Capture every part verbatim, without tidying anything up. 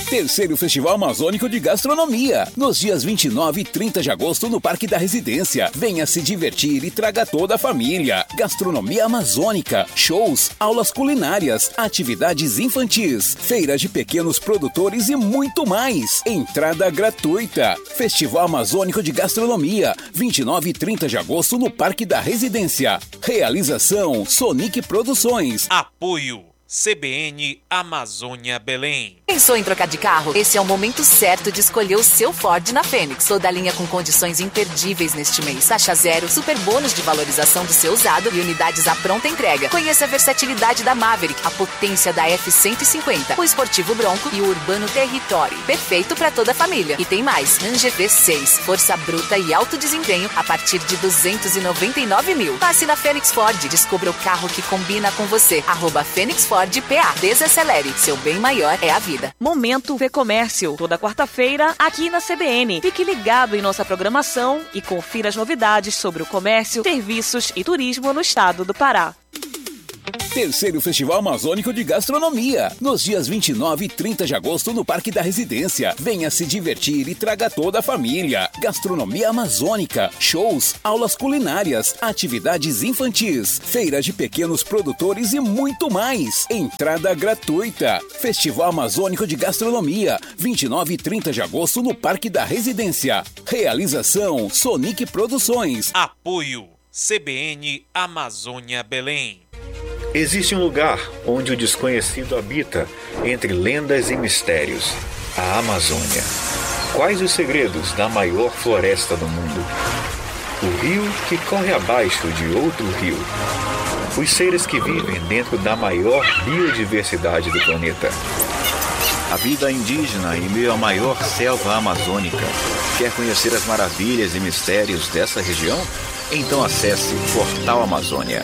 Terceiro Festival Amazônico de Gastronomia, nos dias vinte e nove e trinta de agosto no Parque da Residência. Venha se divertir e traga toda a família. Gastronomia amazônica, shows, aulas culinárias, atividades infantis, feiras de pequenos produtores e muito mais. Entrada gratuita. Festival Amazônico de Gastronomia, vinte e nove e trinta de agosto no Parque da Residência. Realização Sonic Produções. Apoio C B N Amazônia Belém. Pensou em trocar de carro? Esse é o momento certo de escolher o seu Ford na Fênix. Toda a linha com condições imperdíveis neste mês. Taxa zero, super bônus de valorização do seu usado e unidades à pronta entrega. Conheça a versatilidade da Maverick, a potência da F cento e cinquenta, o esportivo Bronco e o urbano Territory. Perfeito para toda a família. E tem mais, Ranger V seis, força bruta e alto desempenho a partir de duzentos e noventa e nove mil. Passe na Fênix Ford, descubra o carro que combina com você. Arroba Fênix Ford P A. Desacelere, seu bem maior é a vida. Momento Vê Comércio, toda quarta-feira aqui na C B N. Fique ligado em nossa programação e confira as novidades sobre o comércio, serviços e turismo no estado do Pará. Terceiro Festival Amazônico de Gastronomia, nos dias vinte e nove e trinta de agosto no Parque da Residência. Venha se divertir e traga toda a família. Gastronomia amazônica, shows, aulas culinárias, atividades infantis, feiras de pequenos produtores e muito mais. Entrada gratuita. Festival Amazônico de Gastronomia, vinte e nove e trinta de agosto no Parque da Residência. Realização Sonic Produções. Apoio C B N Amazônia Belém. Existe um lugar onde o desconhecido habita, entre lendas e mistérios, a Amazônia. Quais os segredos da maior floresta do mundo? O rio que corre abaixo de outro rio. Os seres que vivem dentro da maior biodiversidade do planeta. A vida indígena em meio à maior selva amazônica. Quer conhecer as maravilhas e mistérios dessa região? Então acesse Portal Amazônia.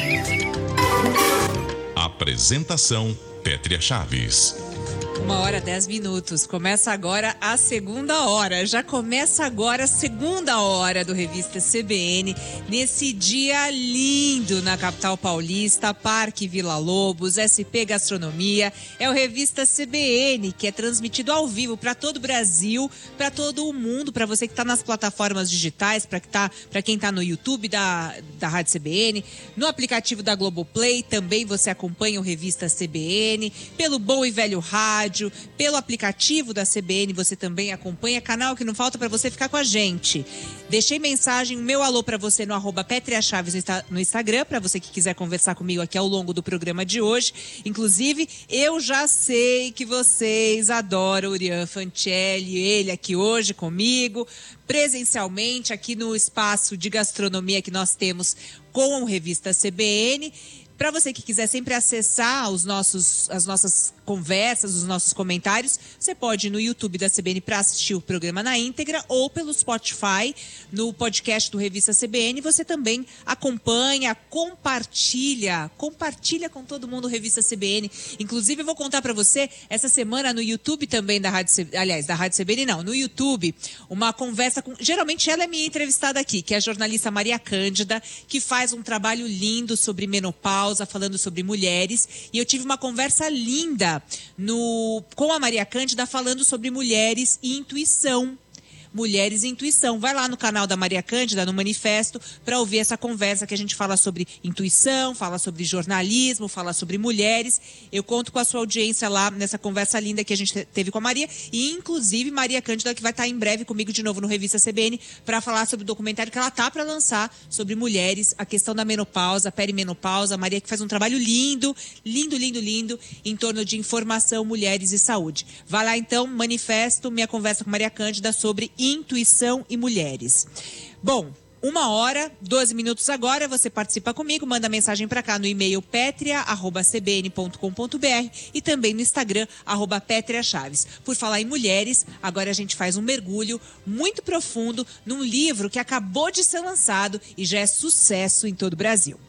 Apresentação Pétria Chaves. Uma hora, dez minutos. Começa agora a segunda hora. Já começa agora a segunda hora do Revista C B N. Nesse dia lindo na capital paulista, Parque Vila Lobos, S P Gastronomia. É o Revista C B N, que é transmitido ao vivo para todo o Brasil, para todo o mundo, para você que está nas plataformas digitais, para tá, para quem está no YouTube da, da Rádio C B N, no aplicativo da Globoplay, também você acompanha o Revista C B N, pelo Bom e Velho Rádio, pelo aplicativo da C B N você também acompanha, canal que não falta para você ficar com a gente. Deixei mensagem, meu alô para você no arroba Pétria Chaves no Instagram, para você que quiser conversar comigo aqui ao longo do programa de hoje. Inclusive, eu já sei que vocês adoram o Urian Fancelli, ele aqui hoje comigo, presencialmente aqui no espaço de gastronomia que nós temos com a Revista C B N. Para você que quiser sempre acessar os nossos, as nossas conversas, os nossos comentários, você pode ir no YouTube da C B N para assistir o programa na íntegra ou pelo Spotify, no podcast do Revista C B N. Você também acompanha, compartilha, compartilha com todo mundo o Revista C B N. Inclusive, eu vou contar para você, essa semana no YouTube também da Rádio C B N, aliás, da Rádio C B N não, no YouTube, uma conversa com, geralmente ela é minha entrevistada aqui, que é a jornalista Maria Cândida, que faz um trabalho lindo sobre menopausa, falando sobre mulheres, e eu tive uma conversa linda no, com a Maria Cândida falando sobre mulheres e intuição. Mulheres e Intuição. Vai lá no canal da Maria Cândida, no Manifesto, para ouvir essa conversa que a gente fala sobre intuição, fala sobre jornalismo, fala sobre mulheres. Eu conto com a sua audiência lá nessa conversa linda que a gente teve com a Maria, e inclusive Maria Cândida, que vai estar em breve comigo de novo no Revista C B N para falar sobre o documentário que ela tá para lançar sobre mulheres, a questão da menopausa, perimenopausa. A Maria que faz um trabalho lindo, lindo, lindo, lindo em torno de informação, mulheres e saúde. Vai lá então, Manifesto, minha conversa com Maria Cândida sobre intuição e mulheres. Bom, uma hora, doze minutos agora, você participa comigo, manda mensagem para cá no e-mail pétria arroba c b n ponto com ponto b r e também no Instagram, arroba Pétria Chaves. Por falar em mulheres, agora a gente faz um mergulho muito profundo num livro que acabou de ser lançado e já é sucesso em todo o Brasil.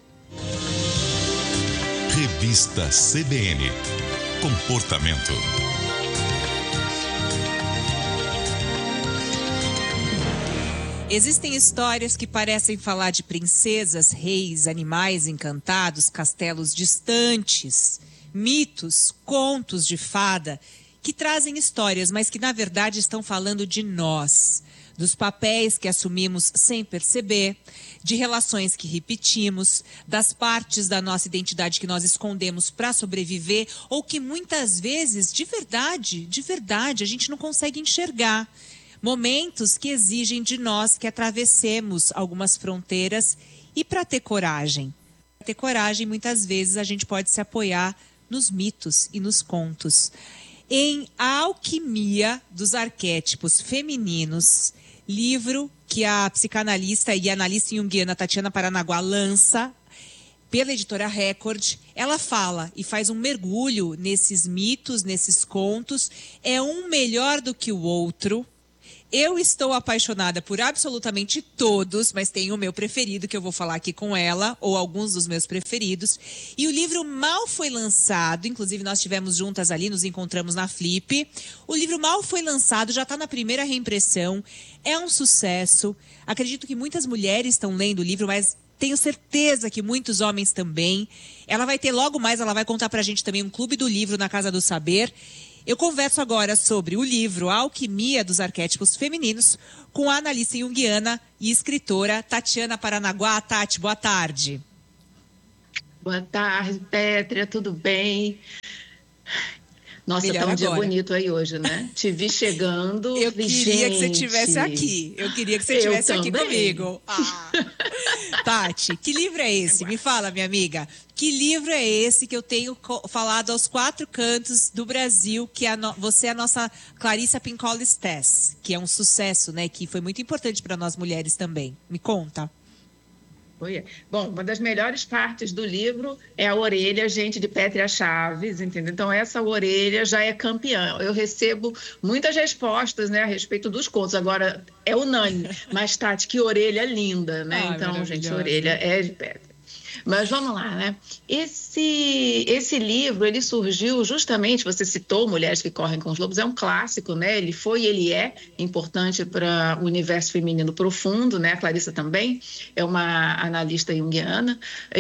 Revista C B N. Comportamento. Existem histórias que parecem falar de princesas, reis, animais encantados, castelos distantes, mitos, contos de fada que trazem histórias, mas que na verdade estão falando de nós, dos papéis que assumimos sem perceber, de relações que repetimos, das partes da nossa identidade que nós escondemos para sobreviver ou que muitas vezes, de verdade, de verdade, a gente não consegue enxergar. Momentos que exigem de nós que atravessemos algumas fronteiras e para ter coragem. Para ter coragem, muitas vezes a gente pode se apoiar nos mitos e nos contos. Em A Alquimia dos Arquétipos Femininos, livro que a psicanalista e analista junguiana Tatiana Paranaguá lança pela editora Record, ela fala e faz um mergulho nesses mitos, nesses contos. É um melhor do que o outro. Eu estou apaixonada por absolutamente todos, mas tem o meu preferido que eu vou falar aqui com ela, ou alguns dos meus preferidos. E o livro mal foi lançado, inclusive nós estivemos juntas ali, nos encontramos na Flip. O livro mal foi lançado, já está na primeira reimpressão, é um sucesso. Acredito que muitas mulheres estão lendo o livro, mas tenho certeza que muitos homens também. Ela vai ter logo mais, ela vai contar pra gente também um clube do livro na Casa do Saber. Eu converso agora sobre o livro A Alquimia dos Arquétipos Femininos com a analista junguiana e escritora Tatiana Paranaguá. Tati, boa tarde. Boa tarde, Pétria, tudo bem? Nossa, Melhor tá um agora. Dia bonito aí hoje, né? Te vi chegando. Eu queria gente. que você estivesse aqui. Eu queria que você Eu estivesse aqui também. comigo. Ah. Tati, que livro é esse? Me fala, minha amiga. Que livro é esse que eu tenho falado aos quatro cantos do Brasil, que a no... você é a nossa Clarissa Pinkola Stess, que é um sucesso, né? Que foi muito importante para nós mulheres também. Me conta. Oi. Bom, uma das melhores partes do livro é a orelha, gente, de Pétria Chaves, entendeu? Então, essa orelha já é campeã. Eu recebo muitas respostas, né, a respeito dos contos. Agora, é unânime. Mas, Tati, que orelha linda, né? Ah, então, gente, a maravilhosa. orelha é de Pétria. Mas vamos lá, né? Esse, esse livro, ele surgiu justamente, você citou Mulheres que Correm com os Lobos, é um clássico, né? Ele foi e ele é importante para o universo feminino profundo, né? A Clarissa também é uma analista junguiana.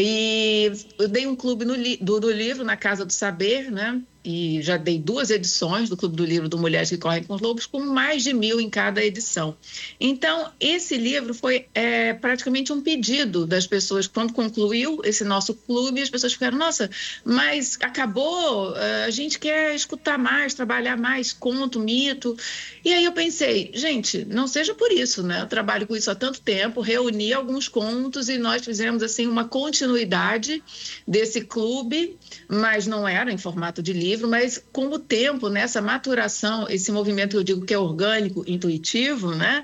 E eu dei um clube no li, do, do livro na Casa do Saber, né? E já dei duas edições do Clube do Livro do Mulheres que Correm com os Lobos, com mais de mil em cada edição. Então, esse livro foi é, praticamente um pedido das pessoas. Quando concluiu esse nosso clube, as pessoas ficaram, nossa, mas acabou, a gente quer escutar mais, trabalhar mais, conto, mito. E aí eu pensei, gente, não seja por isso, né? Eu trabalho com isso há tanto tempo, reuni alguns contos e nós fizemos, assim, uma continuidade desse clube, mas não era em formato de livro, mas com o tempo, nessa maturação, esse movimento que eu digo que é orgânico, intuitivo, né,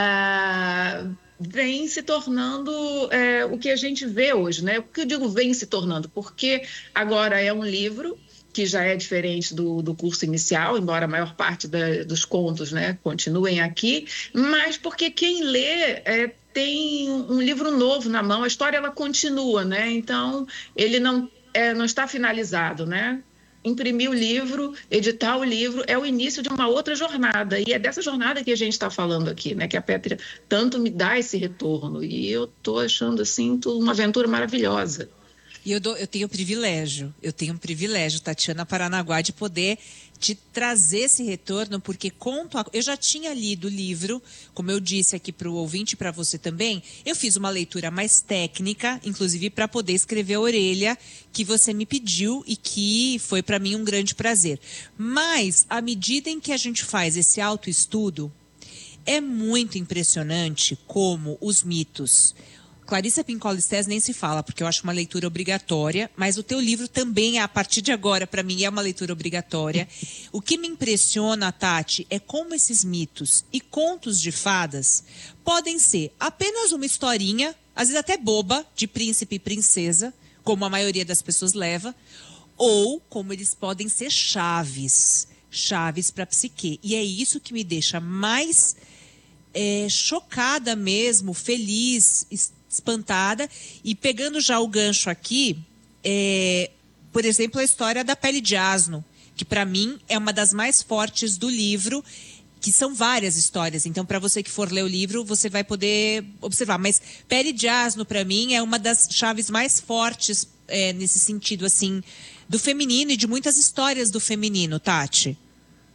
ah, vem se tornando é, o que a gente vê hoje, né? Por que eu digo vem se tornando? Porque agora é um livro que já é diferente do, do curso inicial, embora a maior parte da, dos contos, né, continuem aqui, mas porque quem lê é, tem um livro novo na mão, a história ela continua, né? Então ele não, é, não está finalizado, né? Imprimir o livro, editar o livro, é o início de uma outra jornada. E é dessa jornada que a gente está falando aqui, né? Que a Pétria tanto me dá esse retorno. E eu estou achando, assim, tudo uma aventura maravilhosa. E eu, dou, eu tenho o privilégio, eu tenho o privilégio, Tatiana Paranaguá, de poder te trazer esse retorno, porque conto a, eu já tinha lido o livro, como eu disse aqui para o ouvinte e para você também, eu fiz uma leitura mais técnica, inclusive para poder escrever a orelha que você me pediu e que foi para mim um grande prazer. Mas, à medida em que a gente faz esse autoestudo, é muito impressionante como os mitos... Clarissa Pinkola Stess nem se fala, porque eu acho uma leitura obrigatória, mas o teu livro também, a partir de agora, para mim, é uma leitura obrigatória. O que me impressiona, Tati, é como esses mitos e contos de fadas podem ser apenas uma historinha, às vezes até boba, de príncipe e princesa, como a maioria das pessoas leva, ou como eles podem ser chaves, chaves para a psique. E é isso que me deixa mais é, chocada mesmo, feliz, espantada, e pegando já o gancho aqui, é, por exemplo, a história da pele de asno, que para mim é uma das mais fortes do livro, que são várias histórias, então para você que for ler o livro, você vai poder observar, mas pele de asno para mim é uma das chaves mais fortes é, nesse sentido, assim, do feminino e de muitas histórias do feminino, Tati.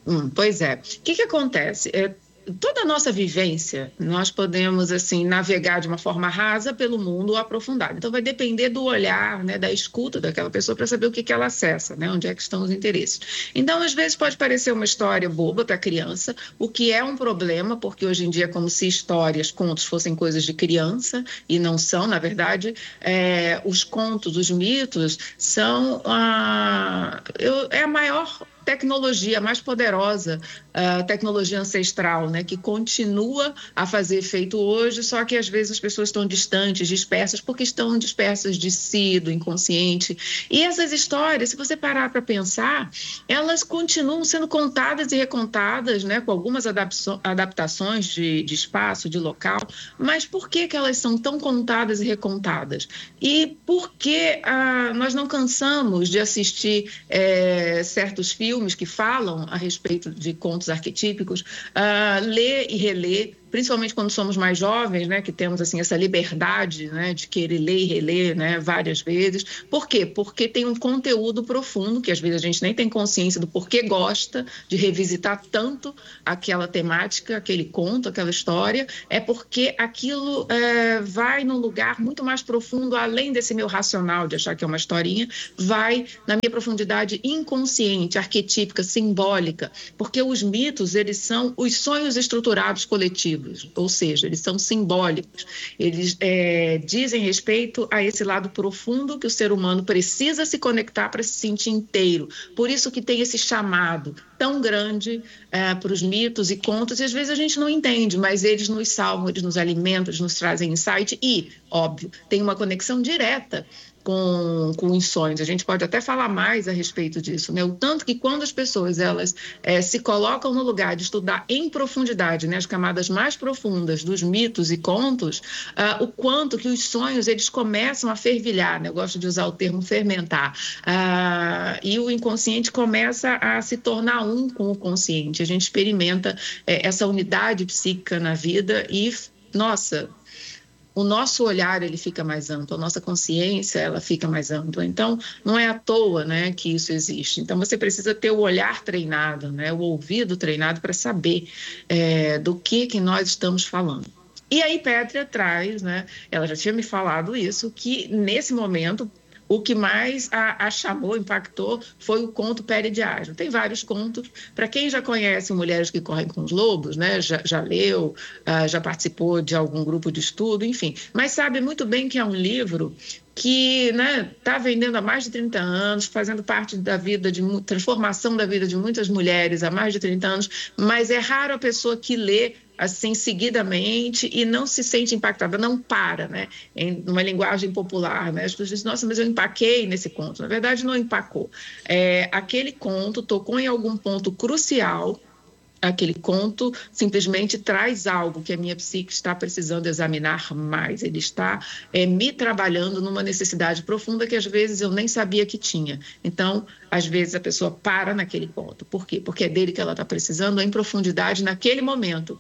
Hum, pois é. O que que acontece? É, toda a nossa vivência, nós podemos, assim, navegar de uma forma rasa pelo mundo ou aprofundada. Então, vai depender do olhar, né, da escuta daquela pessoa para saber o que que ela acessa, né, onde é que estão os interesses. Então, às vezes, pode parecer uma história boba para a criança, o que é um problema, porque hoje em dia é como se histórias, contos fossem coisas de criança, e não são, na verdade. É, os contos, os mitos, são a, eu, é a maior tecnologia, a mais poderosa, a tecnologia ancestral, né, que continua a fazer efeito hoje, só que às vezes as pessoas estão distantes, dispersas, porque estão dispersas de si, do inconsciente. E essas histórias, se você parar para pensar, elas continuam sendo contadas e recontadas, né, com algumas adaptações de, de espaço, de local, mas por que que elas são tão contadas e recontadas? E por que ah, nós não cansamos de assistir é, certos filmes filmes que falam a respeito de contos arquetípicos, uh, ler e reler, principalmente quando somos mais jovens, né, que temos assim essa liberdade, né, de querer ler e reler, né, várias vezes. Por quê? Porque tem um conteúdo profundo, que às vezes a gente nem tem consciência do porquê gosta de revisitar tanto aquela temática, aquele conto, aquela história, é porque aquilo é, vai num lugar muito mais profundo, além desse meu racional de achar que é uma historinha, vai na minha profundidade inconsciente, arquetípica, simbólica, porque os mitos, eles são os sonhos estruturados coletivos. Ou seja, eles são simbólicos, eles é, dizem respeito a esse lado profundo que o ser humano precisa se conectar para se sentir inteiro. Por isso que tem esse chamado tão grande é, para os mitos e contos, e às vezes a gente não entende, mas eles nos salvam, eles nos alimentam, eles nos trazem insight e, óbvio, tem uma conexão direta com, com os sonhos. A gente pode até falar mais a respeito disso, né? O tanto que quando as pessoas elas, é, se colocam no lugar de estudar em profundidade, né, as camadas mais profundas dos mitos e contos, uh, o quanto que os sonhos eles começam a fervilhar, né? Eu gosto de usar o termo fermentar, uh, e o inconsciente começa a se tornar um com o consciente. A gente experimenta é, essa unidade psíquica na vida e, nossa, o nosso olhar ele fica mais amplo, a nossa consciência ela fica mais ampla. Então, não é à toa, né, que isso existe. Então, você precisa ter o olhar treinado, né, o ouvido treinado para saber é, do que, que nós estamos falando. E aí, Pétria traz, né, ela já tinha me falado isso, que nesse momento o que mais a, a chamou, impactou, foi o conto Pele de Asno. Tem vários contos. Para quem já conhece Mulheres que Correm com os Lobos, né, já, já leu, uh, já participou de algum grupo de estudo, enfim. Mas sabe muito bem que é um livro que está, né, vendendo há mais de trinta anos, fazendo parte da vida, de transformação da vida de muitas mulheres há mais de trinta anos, mas é raro a pessoa que lê assim, seguidamente, e não se sente impactada, não para, né? Em uma linguagem popular, né? As pessoas dizem, nossa, mas eu empaquei nesse conto. Na verdade, não empacou. É, aquele conto tocou em algum ponto crucial. Aquele conto simplesmente traz algo que a minha psique está precisando examinar mais. Ele está é, me trabalhando numa necessidade profunda que às vezes eu nem sabia que tinha. Então, às vezes a pessoa para naquele ponto. Por quê? Porque é dele que ela está precisando em profundidade naquele momento.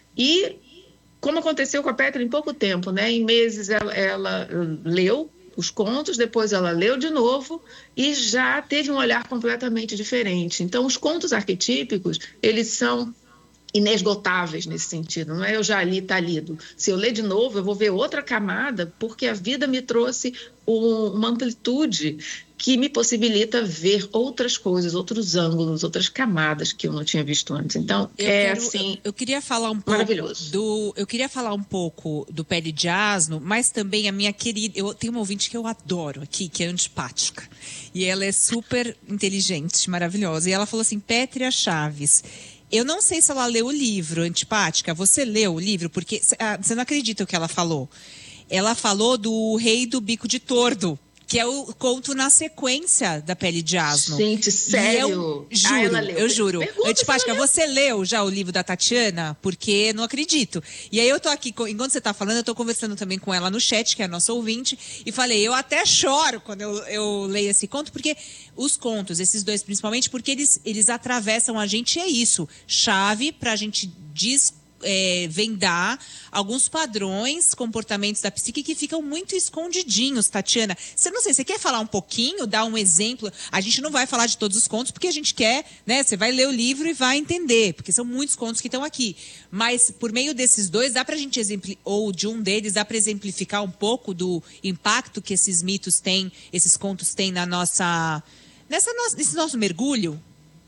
E como aconteceu com a Pétria em pouco tempo, né? Em meses ela, ela leu os contos, depois ela leu de novo e já teve um olhar completamente diferente. Então, os contos arquetípicos, eles são inesgotáveis nesse sentido, não é eu já li, está lido. Se eu ler de novo, eu vou ver outra camada, porque a vida me trouxe um, uma amplitude que me possibilita ver outras coisas, outros ângulos, outras camadas que eu não tinha visto antes. Então, eu é quero, assim, eu, eu queria falar um pouco maravilhoso. do, eu queria falar um pouco do Pele de Asno, mas também a minha querida, eu tenho uma ouvinte que eu adoro aqui, que é antipática, e ela é super inteligente, maravilhosa, e ela falou assim, Pétria Chaves, eu não sei se ela leu o livro, Antipática, você leu o livro? Porque você não acredita o que ela falou. Ela falou do Rei do Bico de Tordo, que é o conto na sequência da Pele de Asno. Gente, sério? Eu juro, ah, ela leu. eu juro. Pergunta, Antipática, você leu já o livro da Tatiana? Porque não acredito. E aí eu tô aqui, enquanto você tá falando, eu tô conversando também com ela no chat, que é a nossa ouvinte, e falei, eu até choro quando eu, eu leio esse conto, porque os contos, esses dois principalmente, porque eles, eles atravessam a gente, é isso, chave pra gente des é, vendar alguns padrões, comportamentos da psique que ficam muito escondidinhos, Tatiana. Você não sei, você quer falar um pouquinho, dar um exemplo? A gente não vai falar de todos os contos, porque a gente quer, né? Você vai ler o livro e vai entender, porque são muitos contos que estão aqui. Mas, por meio desses dois, dá pra gente exemplificar, ou de um deles, dá pra exemplificar um pouco do impacto que esses mitos têm, esses contos têm na nossa, nessa, nesse nosso mergulho?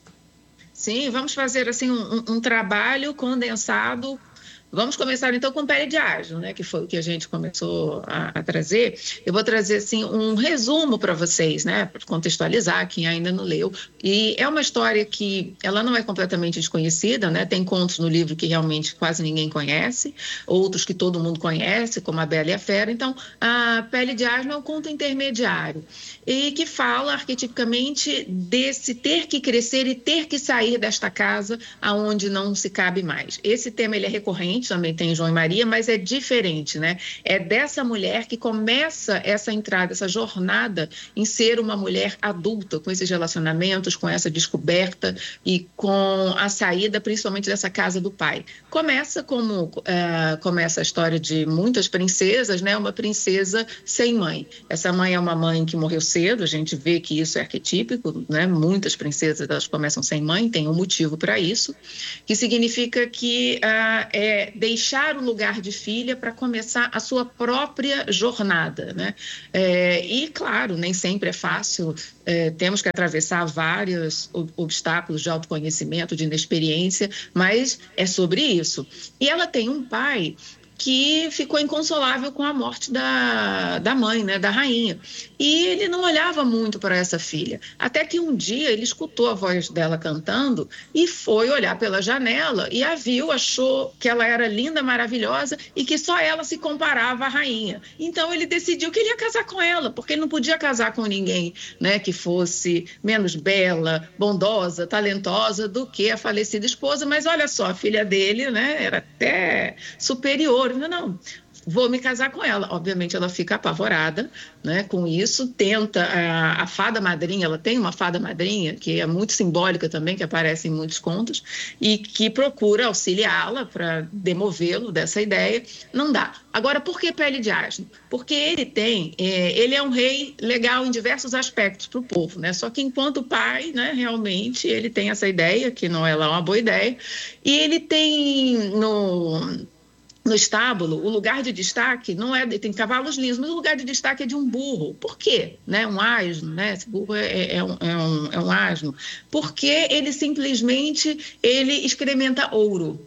Sim, vamos fazer assim um, um, um trabalho condensado. Vamos começar, então, com Pele de Asno, né, que foi o que a gente começou a, a trazer. Eu vou trazer, assim, um resumo para vocês, né, para contextualizar quem ainda não leu. E é uma história que ela não é completamente desconhecida, né, tem contos no livro que realmente quase ninguém conhece, outros que todo mundo conhece, como A Bela e a Fera. Então, a Pele de Asno é um conto intermediário e que fala arquetipicamente desse ter que crescer e ter que sair desta casa aonde não se cabe mais. Esse tema, ele é recorrente, também tem João e Maria, mas é diferente, né? É dessa mulher que começa essa entrada, essa jornada em ser uma mulher adulta, com esses relacionamentos, com essa descoberta e com a saída, principalmente dessa casa do pai. Começa como uh, começa a história de muitas princesas, né? Uma princesa sem mãe. Essa mãe é uma mãe que morreu cedo, a gente vê que isso é arquetípico, né? Muitas princesas, elas começam sem mãe, tem um motivo para isso, que significa que uh, é deixar o lugar de filha para começar a sua própria jornada, né? É, e, claro, nem sempre é fácil, é, temos que atravessar vários obstáculos de autoconhecimento, de inexperiência, mas é sobre isso. E ela tem um pai que ficou inconsolável com a morte da, da mãe, né, da rainha. E ele não olhava muito para essa filha. Até que um dia ele escutou a voz dela cantando e foi olhar pela janela e a viu, achou que ela era linda, maravilhosa e que só ela se comparava à rainha. Então ele decidiu que ele ia casar com ela, porque ele não podia casar com ninguém, né, que fosse menos bela, bondosa, talentosa do que a falecida esposa. Mas olha só, a filha dele, né, era até superior. Não, não, vou me casar com ela. Obviamente ela fica apavorada, né, com isso, tenta, a, a fada madrinha, ela tem uma fada madrinha que é muito simbólica também, que aparece em muitos contos, e que procura auxiliá-la para demovê-lo dessa ideia. Não dá. Agora, por que Pele de Asno? Porque ele tem, é, ele é um rei legal em diversos aspectos para o povo, né? Só que enquanto pai, né, realmente ele tem essa ideia, que não é lá uma boa ideia, e ele tem no... No estábulo, o lugar de destaque não é... Tem cavalos lindos, mas o lugar de destaque é de um burro. Por quê? Né? Um asno, né? Esse burro é, é, um, é, um, é um asno. Porque ele simplesmente ele excrementa ouro.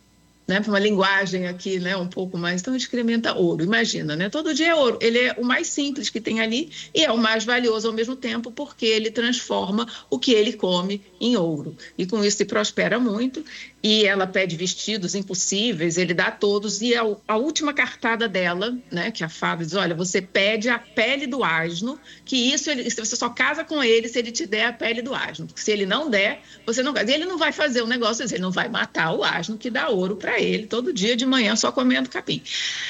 Né, para uma linguagem aqui, né, um pouco mais, então excrementa ouro, imagina, né, todo dia é ouro, ele é o mais simples que tem ali e é o mais valioso ao mesmo tempo, porque ele transforma o que ele come em ouro, e com isso se prospera muito, e ela pede vestidos impossíveis, ele dá todos, e a, a última cartada dela, né, que a fada diz, olha, você pede a pele do asno, que isso, ele, você só casa com ele se ele te der a pele do asno, porque se ele não der, você não casa, e ele não vai fazer o negócio, ele não vai matar o asno que dá ouro para ele todo dia de manhã só comendo capim.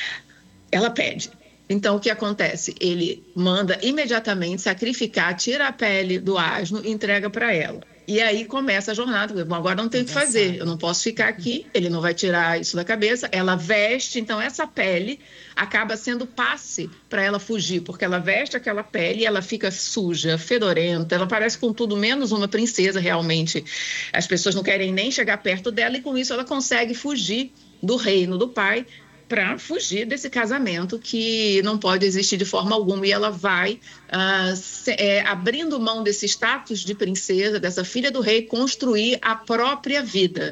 Ela pede. Então, o que acontece? Ele manda imediatamente sacrificar, tira a pele do asno e entrega para ela. E aí começa a jornada. Bom, agora não tem o que fazer, eu não posso ficar aqui, ele não vai tirar isso da cabeça. Ela veste, então essa pele acaba sendo passe para ela fugir, porque ela veste aquela pele e ela fica suja, fedorenta, ela parece com tudo menos uma princesa realmente. As pessoas não querem nem chegar perto dela e com isso ela consegue fugir do reino do pai, para fugir desse casamento que não pode existir de forma alguma. E ela vai uh, se, é, abrindo mão desse status de princesa, dessa filha do rei, construir a própria vida.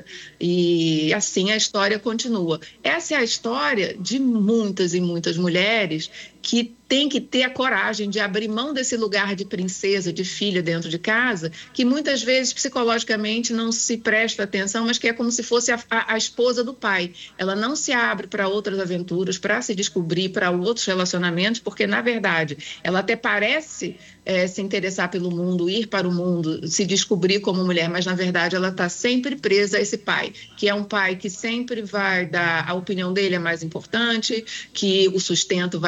E assim a história continua. Essa é a história de muitas e muitas mulheres que tem que ter a coragem de abrir mão desse lugar de princesa, de filha dentro de casa, que muitas vezes psicologicamente não se presta atenção, mas que é como se fosse a, a, a esposa do pai. Ela não se abre para outras aventuras, para se descobrir, para outros relacionamentos, porque, na verdade, ela até parece é, se interessar pelo mundo, ir para o mundo, se descobrir como mulher, mas, na verdade, ela está sempre presa a esse pai, que é um pai que sempre vai dar, a opinião dele é mais importante, que o sustento vai vir dele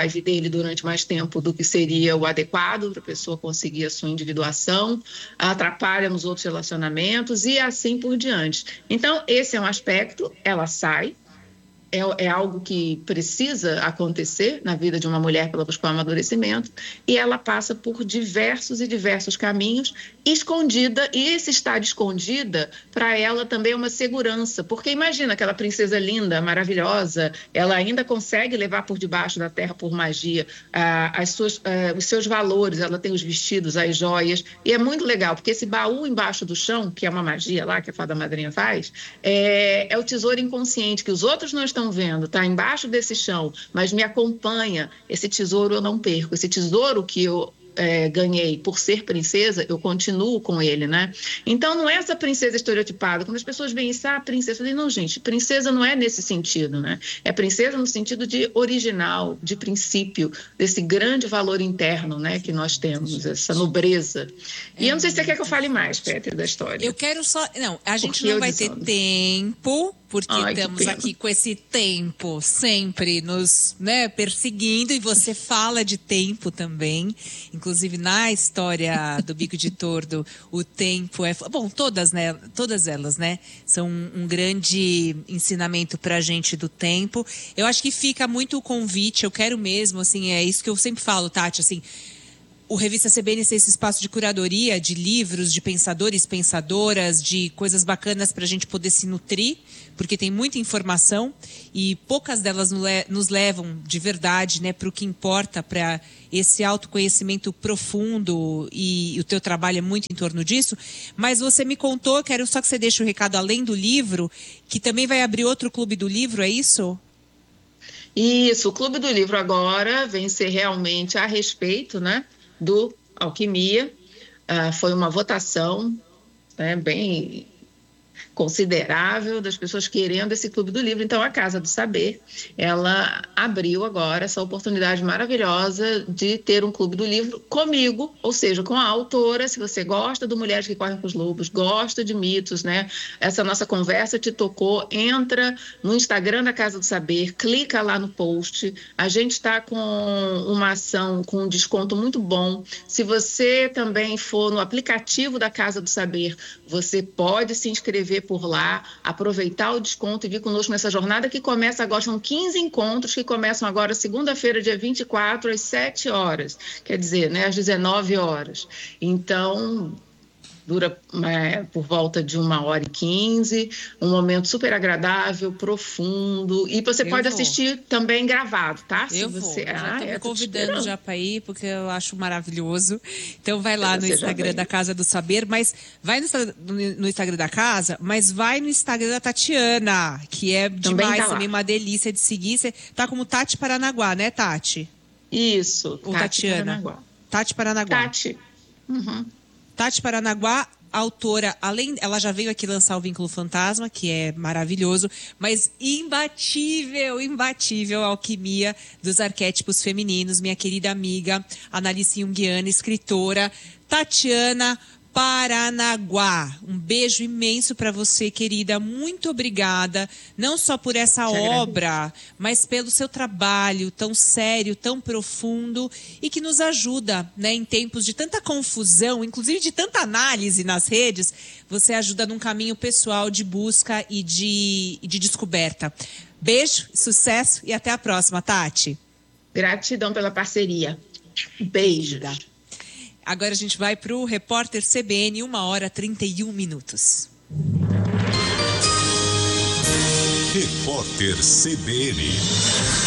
ele durante mais tempo do que seria o adequado para a pessoa conseguir a sua individuação, atrapalha nos outros relacionamentos e assim por diante. Então, esse é um aspecto, ela sai, É, é algo que precisa acontecer na vida de uma mulher para buscar o amadurecimento, e ela passa por diversos e diversos caminhos, escondida, e esse estar escondida, para ela também é uma segurança, porque imagina aquela princesa linda, maravilhosa, ela ainda consegue levar por debaixo da terra por magia ah, as suas, ah, os seus valores, ela tem os vestidos, as joias, e é muito legal, porque esse baú embaixo do chão, que é uma magia lá, que a fada madrinha faz, é, é o tesouro inconsciente, que os outros não estão estão vendo, está embaixo desse chão, mas me acompanha, esse tesouro eu não perco, esse tesouro que eu é, ganhei por ser princesa, eu continuo com ele, né? Então não é essa princesa estereotipada, quando as pessoas veem isso, ah, princesa, eu falei, não, gente, princesa não é nesse sentido, né? É princesa no sentido de original, de princípio, desse grande valor interno, né, que nós temos, essa nobreza. E é, eu não sei se você quer que eu fale mais, Petri, da história. Eu quero só, não, a gente não vai ter tempo, porque Ai, estamos aqui com esse tempo sempre nos, né, perseguindo, e você fala de tempo também. Inclusive, na história do Bico de Tordo, o tempo é... Bom, todas, né, todas elas, né, são um grande ensinamento pra gente do tempo. Eu acho que fica muito o convite, eu quero mesmo, assim, é isso que eu sempre falo, Tati, assim... O Revista C B N tem esse espaço de curadoria, de livros, de pensadores, pensadoras, de coisas bacanas para a gente poder se nutrir, porque tem muita informação e poucas delas nos levam de verdade, né, para o que importa, para esse autoconhecimento profundo, e, e o teu trabalho é muito em torno disso. Mas você me contou, quero só que você deixe o recado além do livro, que também vai abrir outro Clube do Livro, é isso? Isso, o Clube do Livro agora vem ser realmente a respeito, né, do Alquimia. Uh, foi uma votação, né, bem considerável das pessoas querendo esse Clube do Livro. Então, a Casa do Saber, ela abriu agora essa oportunidade maravilhosa de ter um Clube do Livro comigo, ou seja, com a autora. Se você gosta do Mulheres que Correm com os Lobos, gosta de mitos, né? Essa nossa conversa te tocou, entra no Instagram da Casa do Saber, clica lá no post. A gente está com uma ação com um desconto muito bom. Se você também for no aplicativo da Casa do Saber, você pode se inscrever por lá, aproveitar o desconto e vir conosco nessa jornada que começa agora. São quinze encontros que começam agora segunda-feira, dia vinte e quatro, às sete horas, quer dizer, né, às dezenove horas. Então, dura é, por volta de uma hora e quinze, um momento super agradável, profundo, e você eu pode vou. assistir também gravado, tá? Eu Se você... vou, já ah, tô é, me convidando já para ir, porque eu acho maravilhoso. Então vai lá você no Instagram da Casa do Saber, mas vai no, no Instagram da Casa, mas vai no Instagram da Tatiana, que é também demais, tá também uma delícia de seguir. Você tá como Tati Paranaguá, né, Tati? Isso, Ou Tati Tatiana? Paranaguá. Tati Paranaguá. Tati. Uhum. Tati Paranaguá, autora, além, ela já veio aqui lançar o Vínculo Fantasma, que é maravilhoso, mas imbatível, imbatível a alquimia dos arquétipos femininos. Minha querida amiga, Analice Jungiana, escritora, Tatiana Paranaguá. Um beijo imenso para você, querida. Muito obrigada, não só por essa obra, mas pelo seu trabalho tão sério, tão profundo e que nos ajuda, né, em tempos de tanta confusão, inclusive de tanta análise nas redes. Você ajuda num caminho pessoal de busca e de, de descoberta. Beijo, sucesso e até a próxima, Tati. Gratidão pela parceria. Beijo. Agora a gente vai para o Repórter C B N, uma hora e trinta e um minutos. Repórter C B N.